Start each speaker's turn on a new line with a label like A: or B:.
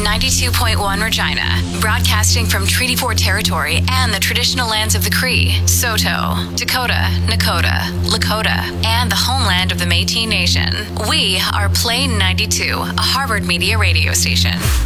A: 92.1 Regina, broadcasting from Treaty 4 territory and the traditional lands of the Cree, Saulteaux, Dakota, Nakota, Lakota, and the homeland of the Métis Nation. We are Play 92, a Harvard Media radio station.